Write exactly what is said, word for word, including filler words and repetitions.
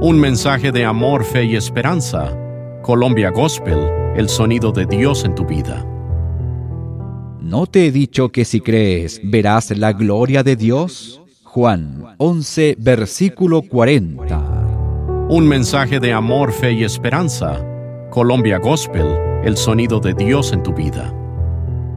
Un mensaje de amor, fe y esperanza. Colombia Gospel, el sonido de Dios en tu vida. ¿No te he dicho que si crees, verás la gloria de Dios? Juan once, versículo cuarenta. Un mensaje de amor, fe y esperanza. Colombia Gospel, el sonido de Dios en tu vida.